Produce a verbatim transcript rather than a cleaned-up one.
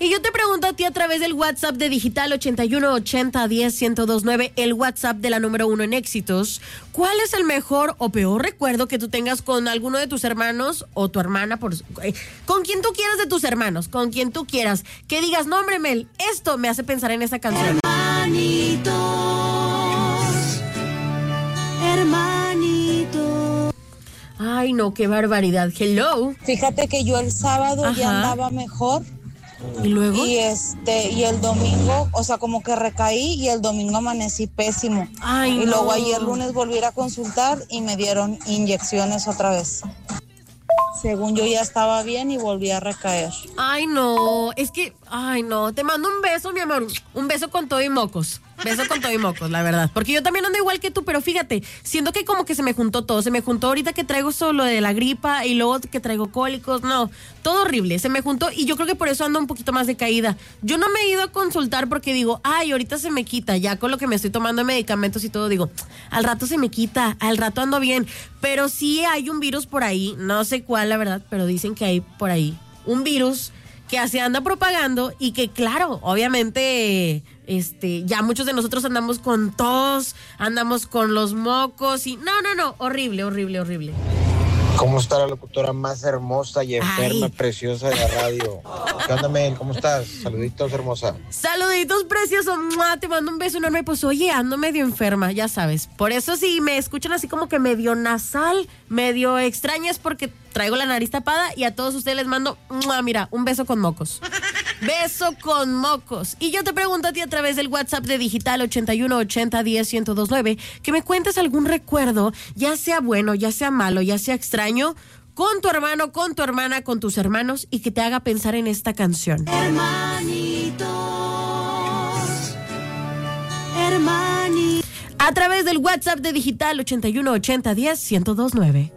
Y yo te pregunto a ti a través del WhatsApp de Digital ochenta y uno ochenta diez ciento dos nueve, el WhatsApp de la número uno en éxitos, ¿cuál es el mejor o peor recuerdo que tú tengas con alguno de tus hermanos o tu hermana? Por, eh, con quien tú quieras de tus hermanos, con quien tú quieras. Que digas, no, hombre, Mel, esto me hace pensar en esta canción. Hermanitos, hermanitos. Ay, no, qué barbaridad. Hello. Fíjate que yo el sábado Ajá. ya andaba mejor. ¿Y luego? Y este, y el domingo, o sea, como que recaí y el domingo amanecí pésimo. Ay, y no. luego ayer lunes volví a ir a consultar y me dieron inyecciones otra vez. Según yo ya estaba bien y volví a recaer. Ay, no, es que, ay, no, te mando un beso, mi amor, un beso con todo y mocos, beso con todo y mocos, la verdad, porque yo también ando igual que tú, pero fíjate, siento que como que se me juntó todo, se me juntó ahorita que traigo solo de la gripa y luego que traigo cólicos, no, todo horrible, se me juntó y yo creo que por eso ando un poquito más decaída. Yo no me he ido a consultar porque digo, ay, ahorita se me quita, ya con lo que me estoy tomando de medicamentos y todo, digo, al rato se me quita, al rato ando bien, pero sí hay un virus por ahí, no sé cuál la verdad, pero dicen que hay por ahí un virus que se anda propagando y que claro, obviamente este, ya muchos de nosotros andamos con tos, andamos con los mocos y no, no, no, horrible, horrible, horrible. ¿Cómo está la locutora más hermosa y enferma, Ay. preciosa de la radio? ¿Qué onda, Mel? ¿Cómo estás? Saluditos, hermosa. Saluditos, precioso. ¡Mua! Te mando un beso enorme. Pues oye, ando medio enferma, ya sabes. Por eso si me escuchan así como que medio nasal, medio extraña, es porque traigo la nariz tapada y a todos ustedes les mando, ¡mua! Mira, un beso con mocos. Beso con mocos. Y yo te pregunto a ti a través del WhatsApp de Digital ochenta y uno ochenta diez ciento dos nueve que me cuentes algún recuerdo, ya sea bueno, ya sea malo, ya sea extraño, con tu hermano, con tu hermana, con tus hermanos y que te haga pensar en esta canción. Hermanitos, hermanitos. A través del WhatsApp de Digital ochenta y uno ochenta diez ciento dos nueve.